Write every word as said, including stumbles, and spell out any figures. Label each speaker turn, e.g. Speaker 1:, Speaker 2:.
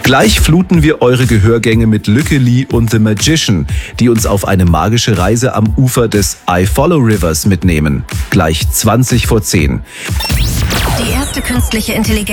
Speaker 1: Gleich fluten wir eure Gehörgänge mit Lücke Lee und The Magician, die uns auf eine magische Reise am Ufer des I Follow Rivers mitnehmen. Gleich zwanzig vor zehn.
Speaker 2: Die erste künstliche Intelligenz